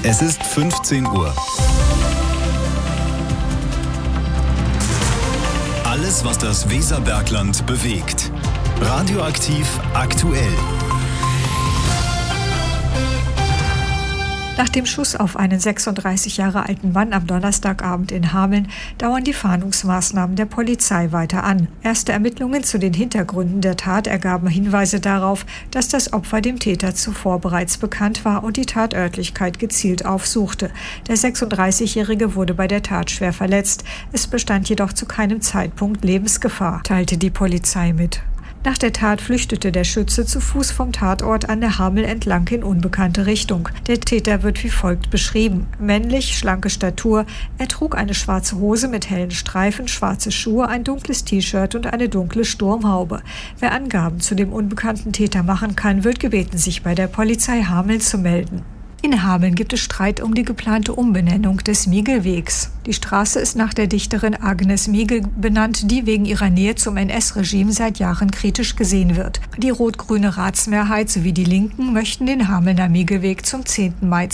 Es ist 15 Uhr. Alles, was das Weserbergland bewegt. Radioaktiv aktuell. Nach dem Schuss auf einen 36 Jahre alten Mann am Donnerstagabend in Hameln dauern die Fahndungsmaßnahmen der Polizei weiter an. Erste Ermittlungen zu den Hintergründen der Tat ergaben Hinweise darauf, dass das Opfer dem Täter zuvor bereits bekannt war und die Tatörtlichkeit gezielt aufsuchte. Der 36-Jährige wurde bei der Tat schwer verletzt. Es bestand jedoch zu keinem Zeitpunkt Lebensgefahr, teilte die Polizei mit. Nach der Tat flüchtete der Schütze zu Fuß vom Tatort an der Hamel entlang in unbekannte Richtung. Der Täter wird wie folgt beschrieben: männlich, schlanke Statur, er trug eine schwarze Hose mit hellen Streifen, schwarze Schuhe, ein dunkles T-Shirt und eine dunkle Sturmhaube. Wer Angaben zu dem unbekannten Täter machen kann, wird gebeten, sich bei der Polizei Hameln zu melden. In Hameln gibt es Streit um die geplante Umbenennung des Miegel-Wegs. Die Straße ist nach der Dichterin Agnes Miegel benannt, die wegen ihrer Nähe zum NS-Regime seit Jahren kritisch gesehen wird. Die rot-grüne Ratsmehrheit sowie die Linken möchten den Hamelner Miegelweg zum 10. Mai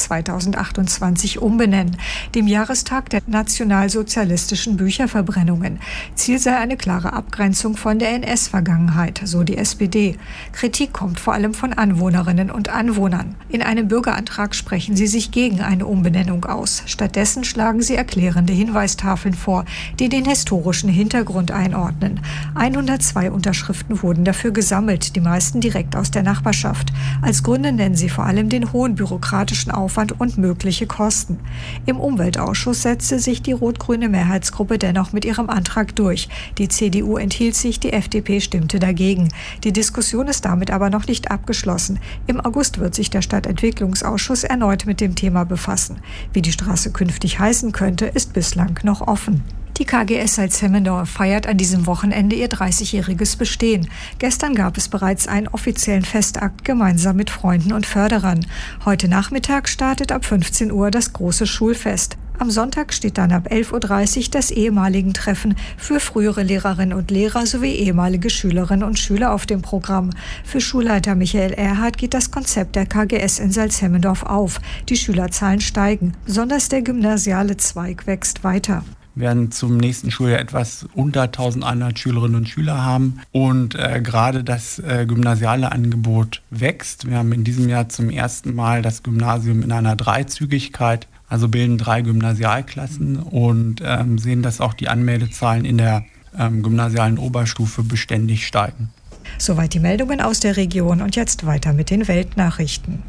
2028 umbenennen, dem Jahrestag der nationalsozialistischen Bücherverbrennungen. Ziel sei eine klare Abgrenzung von der NS-Vergangenheit, so die SPD. Kritik kommt vor allem von Anwohnerinnen und Anwohnern. In einem Bürgerantrag sprechen sie sich gegen eine Umbenennung aus. Stattdessen schlagen sie erklärende Hinweistafeln vor, die den historischen Hintergrund einordnen. 102 Unterschriften wurden dafür gesammelt, die meisten direkt aus der Nachbarschaft. Als Gründe nennen sie vor allem den hohen bürokratischen Aufwand und mögliche Kosten. Im Umweltausschuss setzte sich die rot-grüne Mehrheitsgruppe dennoch mit ihrem Antrag durch. Die CDU enthielt sich, die FDP stimmte dagegen. Die Diskussion ist damit aber noch nicht abgeschlossen. Im August wird sich der Stadtentwicklungsausschuss erneut mit dem Thema befassen. Wie die Straße künftig heißen könnte, ist bislang noch offen. Die KGS Salzhemmendorf feiert an diesem Wochenende ihr 30-jähriges Bestehen. Gestern gab es bereits einen offiziellen Festakt gemeinsam mit Freunden und Förderern. Heute Nachmittag startet ab 15 Uhr das große Schulfest. Am Sonntag steht dann ab 11.30 Uhr das ehemaligen Treffen für frühere Lehrerinnen und Lehrer sowie ehemalige Schülerinnen und Schüler auf dem Programm. Für Schulleiter Michael Erhardt geht das Konzept der KGS in Salzhemmendorf auf. Die Schülerzahlen steigen. Besonders der gymnasiale Zweig wächst weiter. Wir werden zum nächsten Schuljahr etwas unter 1100 Schülerinnen und Schüler haben. Und gerade das gymnasiale Angebot wächst. Wir haben in diesem Jahr zum ersten Mal das Gymnasium in einer Dreizügigkeit. Also bilden 3 Gymnasialklassen und sehen, dass auch die Anmeldezahlen in der gymnasialen Oberstufe beständig steigen. Soweit die Meldungen aus der Region und jetzt weiter mit den Weltnachrichten.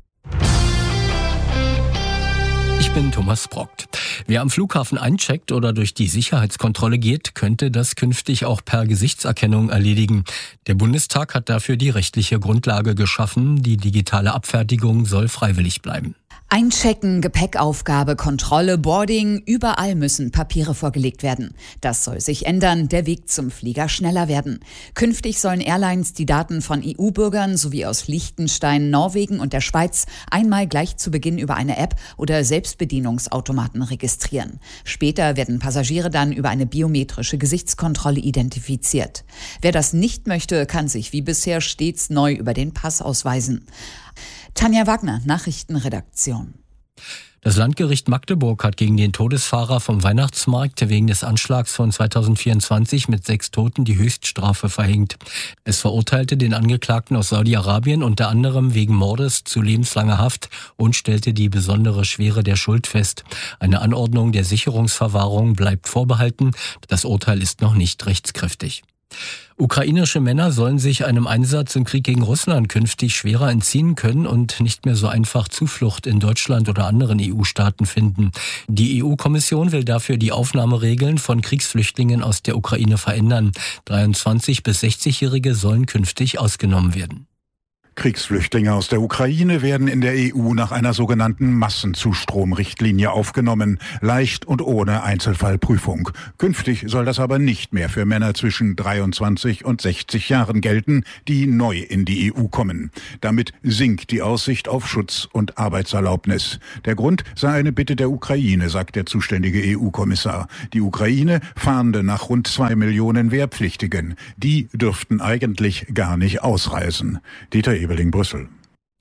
Ich bin Thomas Brockt. Wer am Flughafen eincheckt oder durch die Sicherheitskontrolle geht, könnte das künftig auch per Gesichtserkennung erledigen. Der Bundestag hat dafür die rechtliche Grundlage geschaffen. Die digitale Abfertigung soll freiwillig bleiben. Einchecken, Gepäckaufgabe, Kontrolle, Boarding, überall müssen Papiere vorgelegt werden. Das soll sich ändern, der Weg zum Flieger schneller werden. Künftig sollen Airlines die Daten von EU-Bürgern sowie aus Liechtenstein, Norwegen und der Schweiz einmal gleich zu Beginn über eine App oder Selbstbedienungsautomaten registrieren. Später werden Passagiere dann über eine biometrische Gesichtskontrolle identifiziert. Wer das nicht möchte, kann sich wie bisher stets neu über den Pass ausweisen. Tanja Wagner, Nachrichtenredaktion. Das Landgericht Magdeburg hat gegen den Todesfahrer vom Weihnachtsmarkt wegen des Anschlags von 2024 mit 6 Toten die Höchststrafe verhängt. Es verurteilte den Angeklagten aus Saudi-Arabien unter anderem wegen Mordes zu lebenslanger Haft und stellte die besondere Schwere der Schuld fest. Eine Anordnung der Sicherungsverwahrung bleibt vorbehalten. Das Urteil ist noch nicht rechtskräftig. Ukrainische Männer sollen sich einem Einsatz im Krieg gegen Russland künftig schwerer entziehen können und nicht mehr so einfach Zuflucht in Deutschland oder anderen EU-Staaten finden. Die EU-Kommission will dafür die Aufnahmeregeln von Kriegsflüchtlingen aus der Ukraine verändern. 23- bis 60-Jährige sollen künftig ausgenommen werden. Kriegsflüchtlinge aus der Ukraine werden in der EU nach einer sogenannten Massenzustromrichtlinie aufgenommen, leicht und ohne Einzelfallprüfung. Künftig soll das aber nicht mehr für Männer zwischen 23 und 60 Jahren gelten, die neu in die EU kommen. Damit sinkt die Aussicht auf Schutz und Arbeitserlaubnis. Der Grund sei eine Bitte der Ukraine, sagt der zuständige EU-Kommissar. Die Ukraine fahnde nach rund 2 Millionen Wehrpflichtigen. Die dürften eigentlich gar nicht ausreisen. Dieter Ebeling, Brüssel.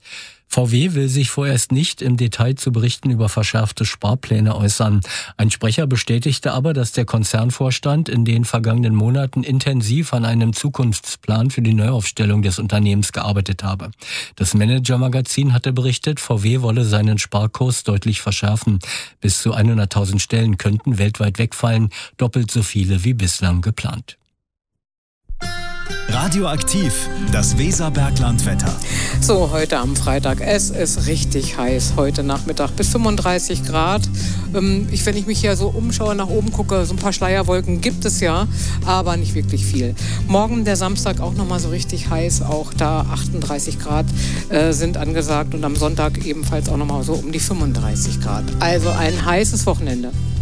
VW will sich vorerst nicht im Detail zu Berichten über verschärfte Sparpläne äußern. Ein Sprecher bestätigte aber, dass der Konzernvorstand in den vergangenen Monaten intensiv an einem Zukunftsplan für die Neuaufstellung des Unternehmens gearbeitet habe. Das Manager-Magazin hatte berichtet, VW wolle seinen Sparkurs deutlich verschärfen. Bis zu 100.000 Stellen könnten weltweit wegfallen, doppelt so viele wie bislang geplant. Radioaktiv, das Weserbergland-Wetter. So, heute am Freitag. Es ist richtig heiß. Heute Nachmittag bis 35 Grad. Wenn ich mich hier so umschaue, nach oben gucke, so ein paar Schleierwolken gibt es ja, aber nicht wirklich viel. Morgen, der Samstag, auch nochmal so richtig heiß. Auch da 38 Grad sind angesagt und am Sonntag ebenfalls auch nochmal so um die 35 Grad. Also ein heißes Wochenende.